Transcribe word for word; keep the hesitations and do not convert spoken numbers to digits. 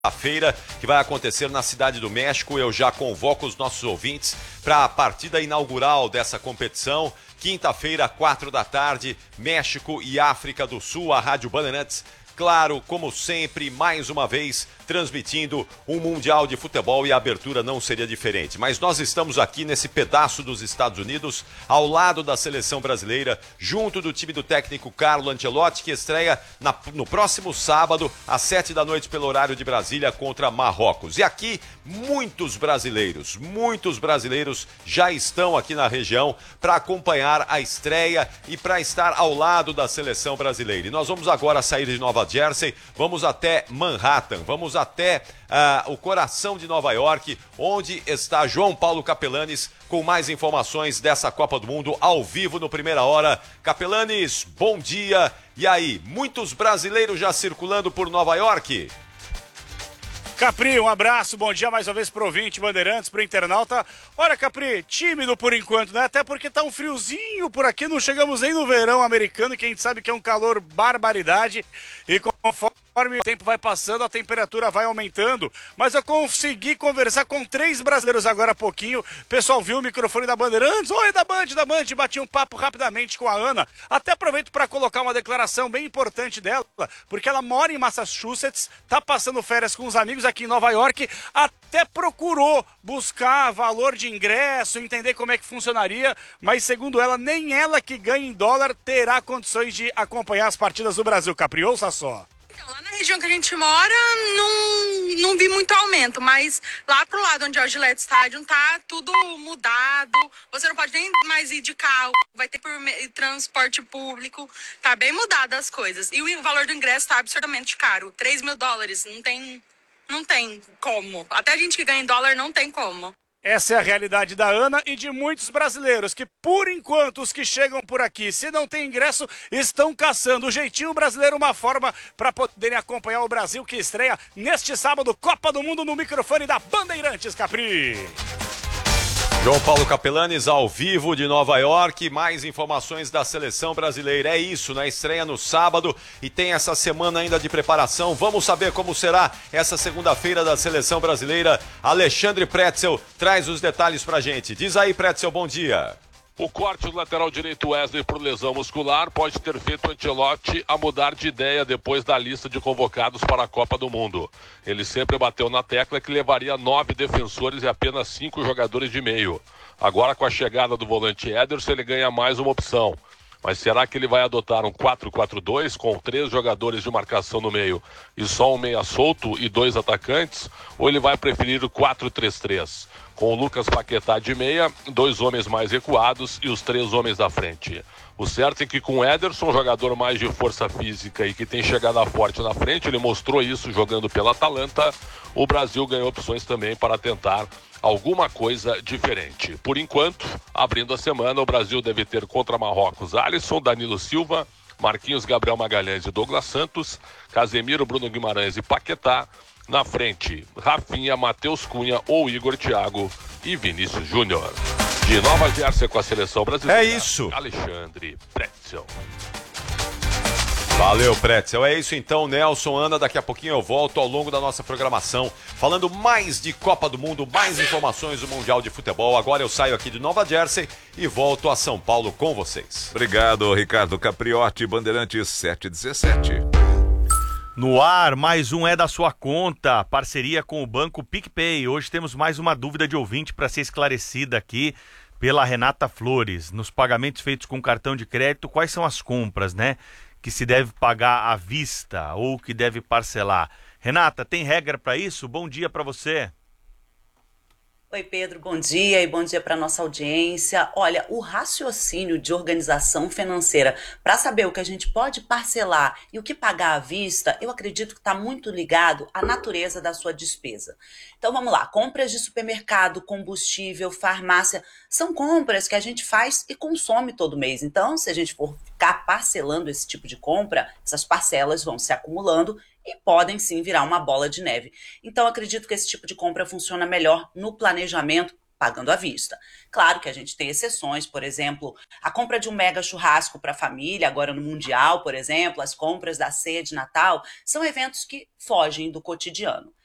A feira que vai acontecer na Cidade do México. Eu já convoco os nossos ouvintes para a partida inaugural dessa competição. Quinta-feira, quatro da tarde, México e África do Sul, a Rádio Bandeirantes. Claro, como sempre, mais uma vez, transmitindo um Mundial de Futebol e a abertura não seria diferente. Mas nós estamos aqui nesse pedaço dos Estados Unidos, ao lado da seleção brasileira, junto do time do técnico Carlo Ancelotti, que estreia na, no próximo sábado, às sete da noite, pelo horário de Brasília, contra Marrocos. E aqui, muitos brasileiros, muitos brasileiros já estão aqui na região para acompanhar a estreia e para estar ao lado da seleção brasileira. E nós vamos agora sair de Nova Jersey, vamos até Manhattan, vamos até uh, o coração de Nova York, onde está João Paulo Capelanes com mais informações dessa Copa do Mundo ao vivo no Primeira Hora. Capelanes, bom dia. E aí, muitos brasileiros já circulando por Nova York? Capri, um abraço, bom dia mais uma vez pro ouvinte, Bandeirantes, pro internauta. Olha, Capri, tímido por enquanto, né? Até porque tá um friozinho por aqui, não chegamos nem no verão americano, que a gente sabe que é um calor barbaridade. E conforme o tempo vai passando, a temperatura vai aumentando. Mas eu consegui conversar com três brasileiros agora há pouquinho. O pessoal viu o microfone da Bandeirantes. Oi, da Band, da Band. Bati um papo rapidamente com a Ana. Até aproveito para colocar uma declaração bem importante dela, porque ela mora em Massachusetts, tá passando férias com os amigos aqui em Nova York, até procurou buscar valor de ingresso, entender como é que funcionaria, mas segundo ela, nem ela que ganha em dólar terá condições de acompanhar as partidas do Brasil. Capri, ouça só. Lá na região que a gente mora, não, não vi muito aumento, mas lá pro lado onde é o Gillette Stadium tá tudo mudado, você não pode nem mais ir de carro, vai ter por transporte público, tá bem mudado as coisas. E o valor do ingresso tá absurdamente caro, três mil dólares, não tem, não tem como. Até a gente que ganha em dólar não tem como. Essa é a realidade da Ana e de muitos brasileiros que, por enquanto, os que chegam por aqui, se não tem ingresso, estão caçando o jeitinho brasileiro, uma forma para poderem acompanhar o Brasil, que estreia neste sábado, Copa do Mundo, no microfone da Bandeirantes, Capri. João Paulo Capelanes, ao vivo de Nova York, mais informações da seleção brasileira. É isso, né? Estreia no sábado e tem essa semana ainda de preparação. Vamos saber como será essa segunda-feira da seleção brasileira. Alexandre Pretzel traz os detalhes pra gente. Diz aí, Pretzel, bom dia. O corte do lateral direito Wesley por lesão muscular pode ter feito Ancelotti a mudar de ideia depois da lista de convocados para a Copa do Mundo. Ele sempre bateu na tecla que levaria nove defensores e apenas cinco jogadores de meio. Agora, com a chegada do volante Ederson, ele ganha mais uma opção. Mas será que ele vai adotar um quatro quatro dois com três jogadores de marcação no meio e só um meia solto e dois atacantes? Ou ele vai preferir o quatro três três? Com o Lucas Paquetá de meia, dois homens mais recuados e os três homens da frente. O certo é que com o Ederson, um jogador mais de força física e que tem chegada forte na frente, ele mostrou isso jogando pela Atalanta, o Brasil ganhou opções também para tentar alguma coisa diferente. Por enquanto, abrindo a semana, o Brasil deve ter contra Marrocos Alisson, Danilo Silva, Marquinhos, Gabriel Magalhães e Douglas Santos, Casemiro, Bruno Guimarães e Paquetá. Na frente, Rafinha, Matheus Cunha ou Igor Thiago e Vinícius Júnior. De Nova Jersey com a seleção brasileira. É isso. Alexandre Pretzel. Valeu, Pretzel. É isso então, Nelson, Ana. Daqui a pouquinho eu volto ao longo da nossa programação, falando mais de Copa do Mundo, mais informações do Mundial de Futebol. Agora eu saio aqui de Nova Jersey e volto a São Paulo com vocês. Obrigado, Ricardo Capriotti, Bandeirantes sete dezessete. No ar, mais um É da Sua Conta, parceria com o Banco PicPay. Hoje temos mais uma dúvida de ouvinte para ser esclarecida aqui pela Renata Flores. Nos pagamentos feitos com cartão de crédito, quais são as compras, né, que se deve pagar à vista ou que deve parcelar? Renata, tem regra para isso? Bom dia para você. Oi, Pedro, bom dia e bom dia para nossa audiência. Olha, o raciocínio de organização financeira para saber o que a gente pode parcelar e o que pagar à vista, eu acredito que está muito ligado à natureza da sua despesa. Então vamos lá, compras de supermercado, combustível, farmácia, são compras que a gente faz e consome todo mês. Então, se a gente for ficar parcelando esse tipo de compra, essas parcelas vão se acumulando e podem sim virar uma bola de neve. Então acredito que esse tipo de compra funciona melhor no planejamento, pagando à vista. Claro que a gente tem exceções, por exemplo, a compra de um mega churrasco para a família, agora no Mundial, por exemplo, as compras da ceia de Natal, são eventos que fogem do cotidiano.